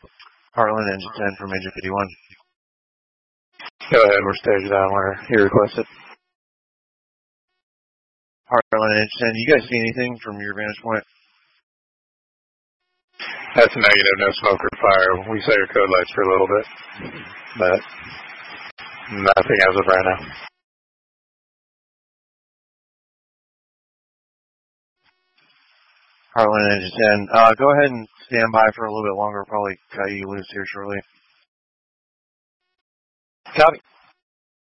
Heartland Engine 10 from Engine 51. Go ahead, we're staged down where he requested. Heartland Engine 10, you guys see anything from your vantage point? That's negative, no smoke or fire. We saw your code lights for a little bit, but nothing as of right now. Heartland Engine 10, go ahead and stand by for a little bit longer. Probably cut you loose here shortly. Copy.